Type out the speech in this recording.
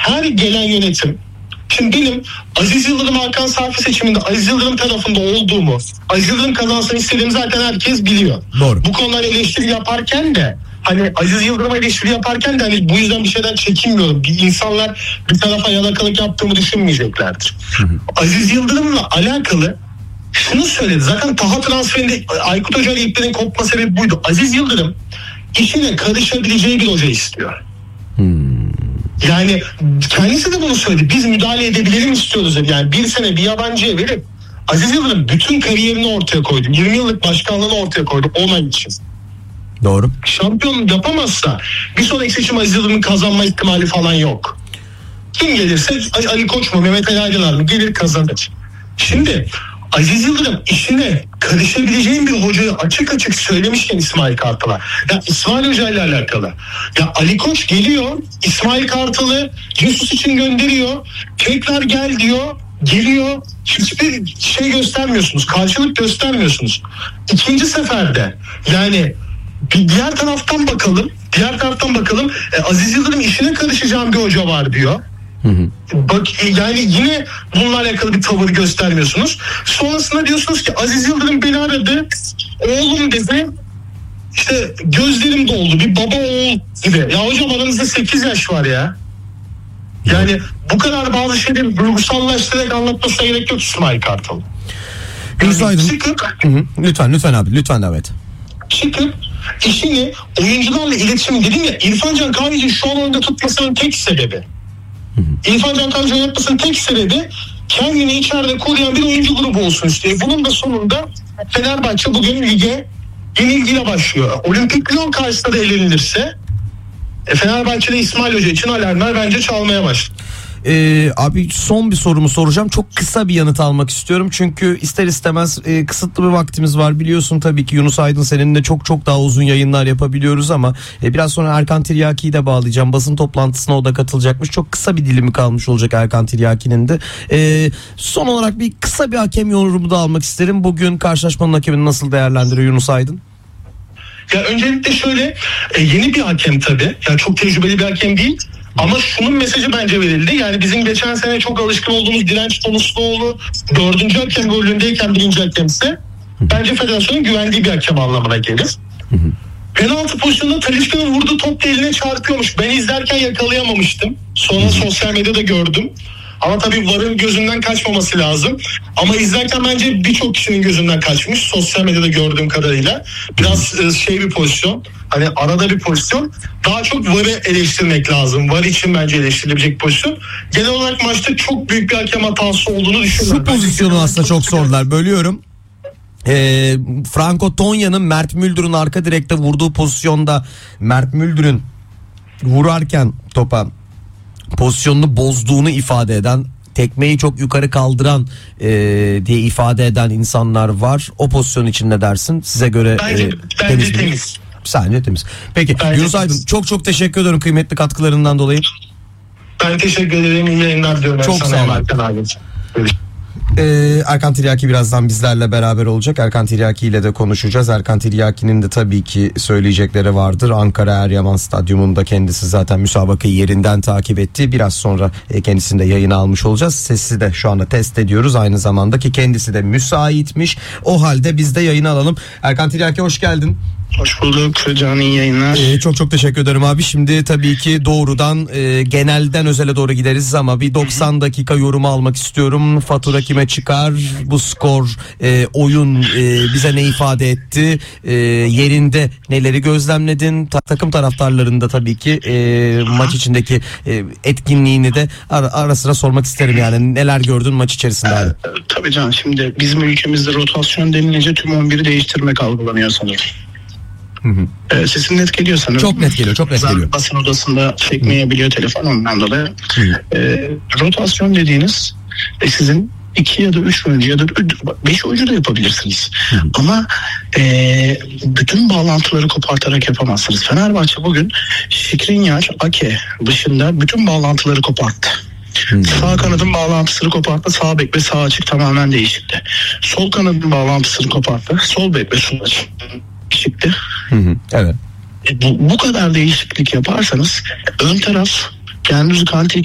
her gelen yönetim, şimdi benim Aziz Yıldırım Hakan Safi seçiminde Aziz Yıldırım tarafında olduğumu, Aziz Yıldırım kazansın istediğimi zaten herkes biliyor. Doğru. Bu konular eleştiri yaparken de hani Aziz Yıldırım'a eleştiri yaparken de hani bu yüzden bir şeyden çekinmiyorum. İnsanlar bir tarafa yalakalık yaptığımı düşünmeyeceklerdir. Aziz Yıldırım'la alakalı şunu söyledi. Zaten Taha transferinde Aykut Hoca ile iplerin kopma sebebi buydu. Aziz Yıldırım işine karışabileceği bir hoca istiyor. Yani kendisi de bunu söyledi. Biz müdahale edebilelim istiyoruz dedi. Yani bir sene bir yabancıya verip Aziz Yıldırım bütün kariyerini ortaya koydu. 20 yıllık başkanlığını ortaya koydu 10 ay için. Doğru. Şampiyon yapamazsa bir sonraki seçim Aziz Yıldırım'ın kazanma ihtimali falan yok. Kim gelirse Ali Koç mu Mehmet Ali Aydınlar mı gelir kazanır. Şimdi Aziz Yıldırım işine karışabileceğin bir hocayı açık açık söylemişken İsmail Kartal'a. Ya İsmail Hoca ile alakalı. Ya Ali Koç geliyor, İsmail Kartal'ı Jesus için gönderiyor. Tekrar gel diyor, geliyor. Hiçbir şey göstermiyorsunuz, karşılık göstermiyorsunuz. İkinci seferde yani bir diğer taraftan bakalım. Aziz Yıldırım işine karışacağım bir hoca var diyor. Bak yani yine bununla alakalı bir tavır göstermiyorsunuz. Sonrasında diyorsunuz ki Aziz Yıldırım beni aradı. Oğlum dedi. İşte gözlerim doldu. Bir baba oğul gibi. Ya hocam aranızda 8 yaş var ya. Yani bu kadar bazı şeyleri duygusallaştırarak anlatmasına gerek yok İsmail Kartal. Lütfen abi. Lütfen Davet. Çıkıp işini oyuncularla iletişim dedim ya, İrfan Can Kahveci'yi şu an oyunda tutmasının tek sebebi. İrfan Can Kahveci'nin yapmasının tek sebebi kendini içeride koruyan bir oyuncu grubu olsun istiyor. Bunun da sonunda Fenerbahçe bugün lige yenilgiyle başlıyor. Olimpik Lyon karşısında da elenilirse Fenerbahçe'de İsmail Hoca için alarmlar bence çalmaya başladı. Abi son bir sorumu soracağım. Çok kısa bir yanıt almak istiyorum. Çünkü ister istemez kısıtlı bir vaktimiz var. Biliyorsun tabii ki Yunus Aydın seninle çok daha uzun yayınlar yapabiliyoruz ama biraz sonra Erkan Tiryaki'yi de bağlayacağım. Basın toplantısına o da katılacakmış. Çok kısa bir dilimi kalmış olacak Erkan Tiryaki'nin de. Son olarak kısa bir hakem yorumu da almak isterim. Bugün karşılaşmanın hakemini nasıl değerlendiriyor Yunus Aydın? Ya öncelikle şöyle yeni bir hakem tabii. Ya çok tecrübeli bir hakem değil. Ama şunun mesajı bence verildi. Yani bizim geçen sene çok alışkın olduğumuz Direnç Tonusluoğlu 4. hakem rolündeyken 1. hakemse bence federasyonun güvendiği bir hakem anlamına gelir. Penaltı pozisyonunda Talisca'nın vurduğu top da eline çarpıyormuş. Ben izlerken yakalayamamıştım. Sonra sosyal medyada gördüm. Ama tabii VAR'ın gözünden kaçmaması lazım. Ama izlerken bence birçok kişinin gözünden kaçmış. Sosyal medyada gördüğüm kadarıyla. Biraz bir pozisyon. Hani arada bir pozisyon. Daha çok VAR'ı eleştirmek lazım. VAR için bence eleştirilebilecek pozisyon. Genel olarak maçta çok büyük bir hakem hatası olduğunu düşünüyorum. Şu pozisyonu aslında çok sordular. Bölüyorum. Franco Tonya'nın Mert Müldür'ün arka direkte vurduğu pozisyonda Mert Müldür'ün vurarken topa pozisyonunu bozduğunu ifade eden, tekmeyi çok yukarı kaldıran diye ifade eden insanlar var. O pozisyon için ne dersin? Size göre bence temiz. Sence temiz. Peki Yunus Aydın çok teşekkür ederim kıymetli katkılarından dolayı. Ben teşekkür ederim. İyi yayınlar diyorum. Çok sağ olun. Erkan Tiryaki birazdan bizlerle beraber olacak. Erkan Tiryaki ile de konuşacağız. Erkan Tiryaki'nin de tabii ki söyleyecekleri vardır. Ankara Eryaman Stadyumunda kendisi zaten müsabakayı yerinden takip etti. Biraz sonra kendisini de yayına almış olacağız. Sesi de şu anda test ediyoruz. Aynı zamanda ki kendisi de müsaitmiş. O halde biz de yayını alalım. Erkan Tiryaki hoş geldin. Hoş bulduk. Can iyi yayınlar. Çok teşekkür ederim abi. Şimdi tabii ki doğrudan genelden özele doğru gideriz ama bir 90 dakika yorumu almak istiyorum. Fatura kime çıkar? Bu skor, oyun bize ne ifade etti? Yerinde neleri gözlemledin? Takım taraftarlarında tabii ki maç içindeki etkinliğini de ara sıra sormak isterim. Yani neler gördün maç içerisinde abi? Tabii Can, şimdi bizim ülkemizde rotasyon denilince tüm 11'i değiştirmek algılanıyor sanırım. Sesin net geliyor sanırım. Çok net geliyor. Basın odasında çekmeyebiliyor telefon ondan dolayı. Rotasyon dediğiniz sizin 2 ya da 3 oyuncu ya da 5 oyuncu da yapabilirsiniz. Ama bütün bağlantıları kopartarak yapamazsınız. Fenerbahçe bugün Skriniar, Ake dışında bütün bağlantıları koparttı. Sağ kanadın bağlantısını koparttı. Sağ bek ve sağ açık tamamen değişikti. Sol kanadın bağlantısını koparttı. Sol bek ve sol açık çıktı. Evet. Bu kadar değişiklik yaparsanız ön taraf kendinizi